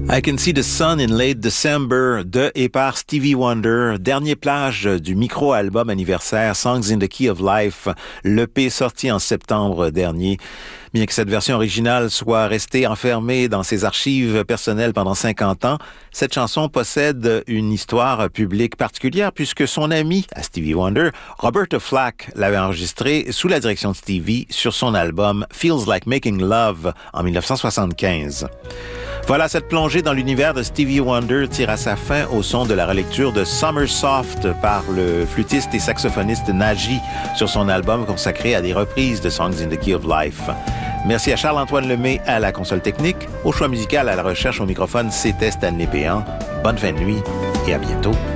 I Can See the Sun in Late December de et par Stevie Wonder, dernier plage du micro-album anniversaire Songs in the Key of Life, l'EP sorti en septembre dernier. Bien que cette version originale soit restée enfermée dans ses archives personnelles pendant 50 ans, cette chanson possède une histoire publique particulière puisque son ami à Stevie Wonder, Roberta Flack, l'avait enregistrée sous la direction de Stevie sur son album Feels Like Making Love en 1975. Voilà, cette plongée dans l'univers de Stevie Wonder tire à sa fin au son de la relecture de Summer Soft par le flûtiste et saxophoniste Naji sur son album consacré à des reprises de Songs in the Key of Life. Merci à Charles-Antoine Lemay à la console technique, au choix musical à la recherche au microphone, c'était Stanley Péan. Bonne fin de nuit et à bientôt.